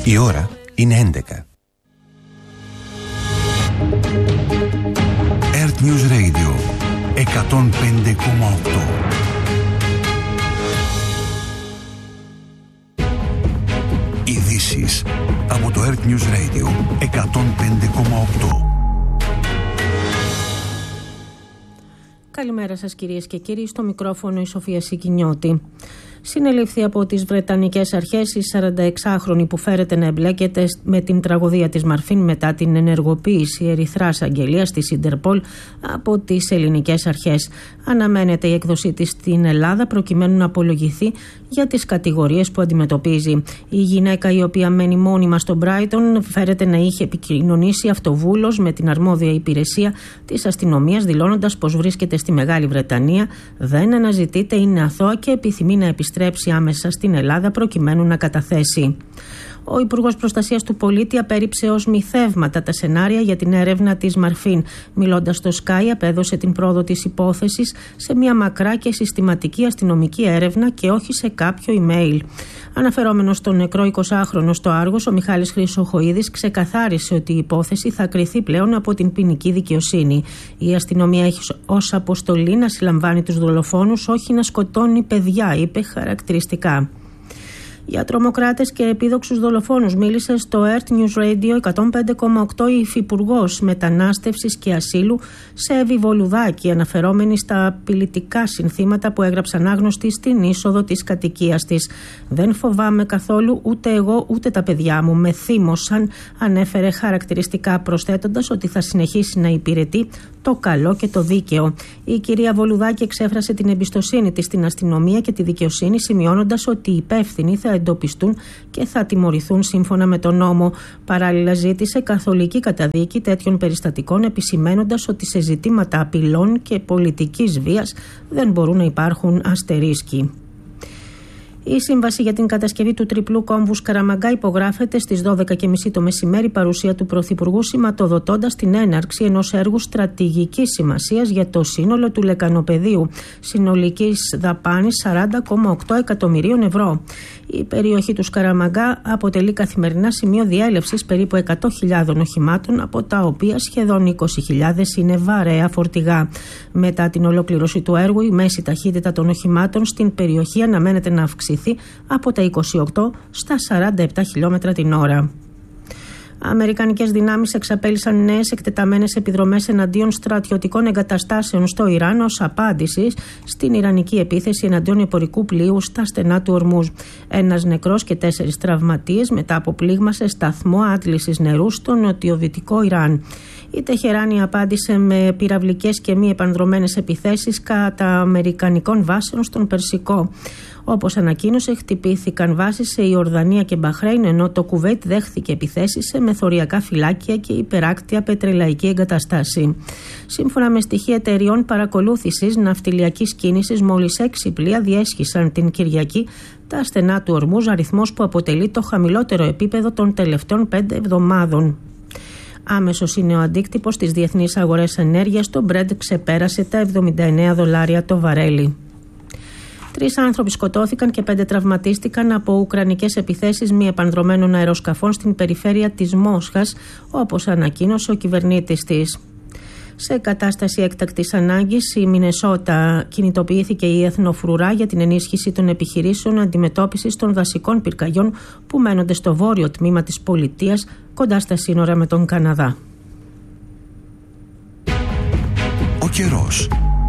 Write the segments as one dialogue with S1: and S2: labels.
S1: Η ώρα είναι 11. Earth News Radio 105,8. Ειδήσεις από το Earth News Radio 105,8.
S2: Καλημέρα σας κυρίες και κύριοι, στο μικρόφωνο η Σοφία Σικινιώτη. Συνελήφθη από τις Βρετανικές αρχές η 46χρονη που φέρεται να εμπλέκεται με την τραγωδία της Μαρφίν μετά την ενεργοποίηση ερυθράς αγγελίας της Ιντερπολ από τις ελληνικές αρχές. Αναμένεται η έκδοσή της στην Ελλάδα προκειμένου να απολογηθεί για τις κατηγορίες που αντιμετωπίζει. Η γυναίκα, η οποία μένει μόνιμα στο Μπράιτον, φέρεται να είχε επικοινωνήσει αυτοβούλος με την αρμόδια υπηρεσία της αστυνομίας, δηλώνοντας πως βρίσκεται στη Μεγάλη Βρετανία, δεν αναζητείται, είναι αθώα και επιθυμεί να επιστρέψει άμεσα στην Ελλάδα προκειμένου να καταθέσει. Ο Υπουργός Προστασίας του Πολίτη απέρριψε ως μυθεύματα τα σενάρια για την έρευνα της Μαρφίν. Μιλώντας στο Sky, απέδωσε την πρόοδο της υπόθεσης σε μια μακρά και συστηματική αστυνομική έρευνα και όχι σε κάποιο email. Αναφερόμενος στον νεκρό 20χρονο στο Άργος, ο Μιχάλης Χρυσοχοΐδης ξεκαθάρισε ότι η υπόθεση θα κριθεί πλέον από την ποινική δικαιοσύνη. Η αστυνομία έχει ως αποστολή να συλλαμβάνει τους δολοφόνους, όχι να σκοτώνει παιδιά, είπε χαρακτηριστικά. Για τρομοκράτες και επίδοξους δολοφόνους μίλησε στο Earth News Radio 105,8 η Υφυπουργός Μετανάστευσης και Ασύλου Σέβη Βολουδάκη, αναφερόμενη στα απειλητικά συνθήματα που έγραψαν άγνωστοι στην είσοδο της κατοικίας της. «Δεν φοβάμαι καθόλου ούτε εγώ ούτε τα παιδιά μου. Με θύμωσαν», ανέφερε χαρακτηριστικά, προσθέτοντας ότι θα συνεχίσει να υπηρετεί το καλό και το δίκαιο. Η κυρία Βολουδάκη εξέφρασε την εμπιστοσύνη της στην αστυνομία και τη δικαιοσύνη, σημειώνοντας ότι οι υπεύθυνοι θα εντοπιστούν και θα τιμωρηθούν σύμφωνα με τον νόμο. Παράλληλα, ζήτησε καθολική καταδίκη τέτοιων περιστατικών, επισημαίνοντας ότι σε ζητήματα απειλών και πολιτικής βίας δεν μπορούν να υπάρχουν αστερίσκοι. Η σύμβαση για την κατασκευή του τριπλού κόμβου Καραμαγκά υπογράφεται στις 12:30 το μεσημέρι, παρουσία του Πρωθυπουργού, σηματοδοτώντας την έναρξη ενός έργου στρατηγικής σημασίας για το σύνολο του λεκανοπεδίου, συνολικής δαπάνης 40,8 εκατομμυρίων ευρώ. Η περιοχή του Σκαραμαγκά αποτελεί καθημερινά σημείο διέλευσης περίπου 100.000 οχημάτων, από τα οποία σχεδόν 20.000 είναι βαρέα φορτηγά. Μετά την ολοκλήρωση του έργου, η μέση ταχύτητα των οχημάτων στην περιοχή αναμένεται να αυξηθεί από τα 28 στα 47 χιλιόμετρα την ώρα. Αμερικανικές δυνάμεις εξαπέλυσαν νέες εκτεταμένες επιδρομές εναντίον στρατιωτικών εγκαταστάσεων στο Ιράν ως απάντηση στην ιρανική επίθεση εναντίον εμπορικού πλοίου στα στενά του Ορμούζ. Ένας νεκρός και 4 τραυματίες μετά από πλήγμα σε σταθμό άντλησης νερού στο νοτιοδυτικό Ιράν. Η Τεχεράνη απάντησε με πυραυλικές και μη επανδρωμένες επιθέσεις κατά αμερικανικών βάσεων στον Περσικό. Όπως ανακοίνωσε, χτυπήθηκαν βάσεις σε Ιορδανία και Μπαχρέιν, ενώ το Κουβέιτ δέχθηκε επιθέσεις σε μεθοριακά φυλάκια και υπεράκτια πετρελαϊκή εγκαταστάση. Σύμφωνα με στοιχεία εταιριών παρακολούθησης ναυτιλιακής κίνησης, μόλις 6 πλοία διέσχισαν την Κυριακή τα στενά του Ορμούζ, αριθμός που αποτελεί το χαμηλότερο επίπεδο των τελευταίων 5 εβδομάδων. Άμεσος είναι ο αντίκτυπος στις διεθνείς αγορές ενέργειας. Το Brent ξεπέρασε τα $79 το βαρέλι. 3 άνθρωποι σκοτώθηκαν και 5 τραυματίστηκαν από ουκρανικές επιθέσεις μη επανδρωμένων αεροσκαφών στην περιφέρεια της Μόσχας, όπως ανακοίνωσε ο κυβερνήτης της. Σε κατάσταση έκτακτης ανάγκης, η Μινεσότα κινητοποιήθηκε η Εθνοφρουρά για την ενίσχυση των επιχειρήσεων αντιμετώπισης των δασικών πυρκαγιών που μένονται στο βόρειο τμήμα της πολιτείας, κοντά στα σύνορα με τον Καναδά.
S1: Ο καιρός.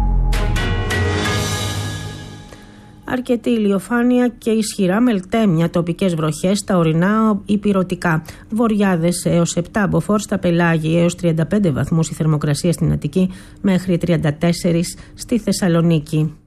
S2: Αρκετή ηλιοφάνεια και ισχυρά μελτέμια, τοπικές βροχές στα ορεινά ηπειρωτικά. Βοριάδες έως 7 μποφόρ στα πελάγια, έως 35 βαθμούς η θερμοκρασία στην Αττική, μέχρι 34 στη Θεσσαλονίκη.